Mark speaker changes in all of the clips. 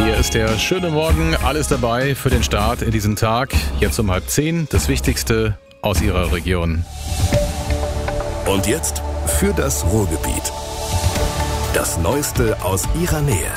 Speaker 1: Hier ist der schöne Morgen, alles dabei für den Start in diesen Tag. Jetzt um 9:30, das Wichtigste aus Ihrer Region.
Speaker 2: Und jetzt für das Ruhrgebiet. Das Neueste aus Ihrer Nähe.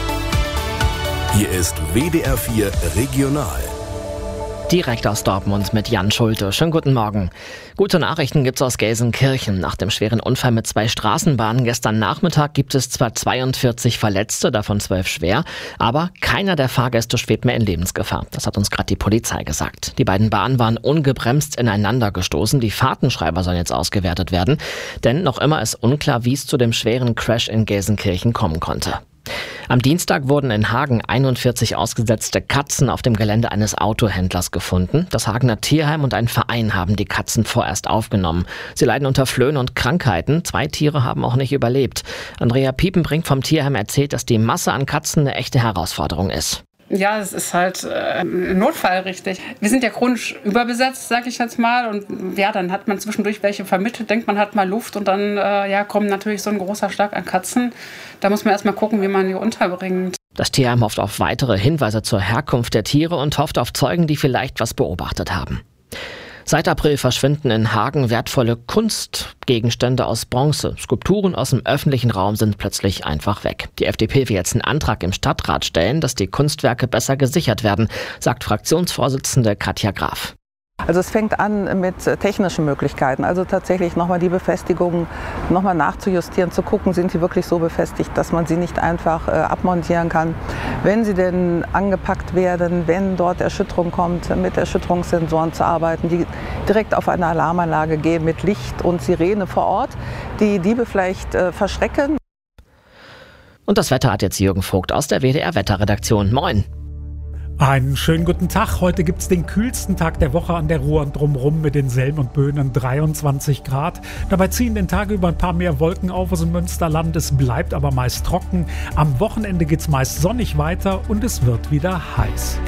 Speaker 2: Hier ist WDR 4 Regional.
Speaker 3: Direkt aus Dortmund mit Jan Schulte. Schönen guten Morgen. Gute Nachrichten gibt's aus Gelsenkirchen. Nach dem schweren Unfall mit 2 Straßenbahnen gestern Nachmittag gibt es zwar 42 Verletzte, davon 12 schwer, aber keiner der Fahrgäste schwebt mehr in Lebensgefahr. Das hat uns gerade die Polizei gesagt. Die beiden Bahnen waren ungebremst ineinander gestoßen. Die Fahrtenschreiber sollen jetzt ausgewertet werden, denn noch immer ist unklar, wie es zu dem schweren Crash in Gelsenkirchen kommen konnte. Am Dienstag wurden in Hagen 41 ausgesetzte Katzen auf dem Gelände eines Autohändlers gefunden. Das Hagener Tierheim und ein Verein haben die Katzen vorerst aufgenommen. Sie leiden unter Flöhen und Krankheiten. 2 Tiere haben auch nicht überlebt. Andrea Piepenbrink vom Tierheim erzählt, dass die Masse an Katzen eine echte Herausforderung ist.
Speaker 4: Ja, es ist halt ein Notfall, richtig. Wir sind ja chronisch überbesetzt, sag ich jetzt mal. Und ja, dann hat man zwischendurch welche vermittelt, denkt man hat mal Luft und dann kommt natürlich so ein großer Schlag an Katzen. Da muss man erstmal gucken, wie man die unterbringt.
Speaker 3: Das Tierheim hofft auf weitere Hinweise zur Herkunft der Tiere und hofft auf Zeugen, die vielleicht was beobachtet haben. Seit April verschwinden in Hagen wertvolle Kunstgegenstände aus Bronze. Skulpturen aus dem öffentlichen Raum sind plötzlich einfach weg. Die FDP will jetzt einen Antrag im Stadtrat stellen, dass die Kunstwerke besser gesichert werden, sagt Fraktionsvorsitzende Katja Graf.
Speaker 5: Also es fängt an mit technischen Möglichkeiten, also tatsächlich nochmal die Befestigungen nochmal nachzujustieren, zu gucken, sind sie wirklich so befestigt, dass man sie nicht einfach abmontieren kann. Wenn sie denn angepackt werden, wenn dort Erschütterung kommt, mit Erschütterungssensoren zu arbeiten, die direkt auf eine Alarmanlage gehen mit Licht und Sirene vor Ort, die Diebe vielleicht verschrecken.
Speaker 3: Und das Wetter hat jetzt Jürgen Vogt aus der WDR-Wetterredaktion. Moin!
Speaker 6: Einen schönen guten Tag. Heute gibt es den kühlsten Tag der Woche an der Ruhr und drumherum mit den Selm und Böhnen 23 Grad. Dabei ziehen den Tag über ein paar mehr Wolken auf aus dem Münsterland. Es bleibt aber meist trocken. Am Wochenende geht es meist sonnig weiter und es wird wieder heiß.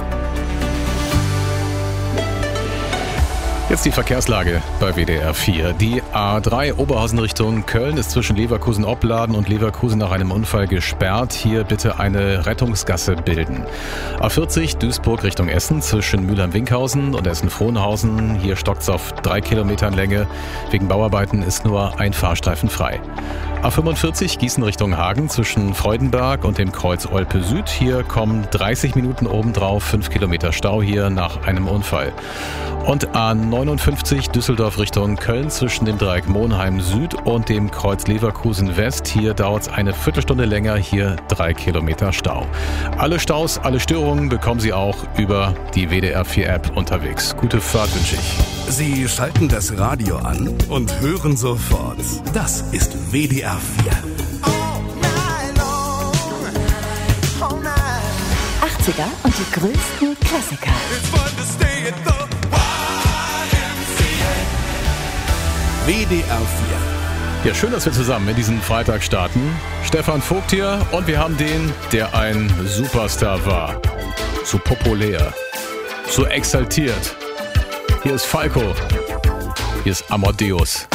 Speaker 1: Jetzt die Verkehrslage bei WDR 4. Die A3 Oberhausen Richtung Köln ist zwischen Leverkusen-Opladen und Leverkusen nach einem Unfall gesperrt. Hier bitte eine Rettungsgasse bilden. A40 Duisburg Richtung Essen zwischen Mülheim-Winkhausen und Essen-Frohnhausen. Hier stockt es auf 3 Kilometern Länge. Wegen Bauarbeiten ist nur ein Fahrstreifen frei. A45 Gießen Richtung Hagen zwischen Freudenberg und dem Kreuz Olpe Süd. Hier kommen 30 Minuten obendrauf, 5 Kilometer Stau hier nach einem Unfall. Und A59 Düsseldorf Richtung Köln zwischen dem Dreieck Monheim Süd und dem Kreuz Leverkusen West. Hier dauert es eine Viertelstunde länger, hier 3 Kilometer Stau. Alle Staus, alle Störungen bekommen Sie auch über die WDR 4 App unterwegs. Gute Fahrt wünsche ich.
Speaker 2: Sie schalten das Radio an und hören sofort. Das ist WDR 4.
Speaker 7: 80er und die größten Klassiker.
Speaker 2: WDR 4.
Speaker 1: Ja, schön, dass wir zusammen in diesen Freitag starten. Stefan Vogt hier und wir haben den, der ein Superstar war. So populär, so exaltiert. Hier ist Falco, hier ist Amadeus.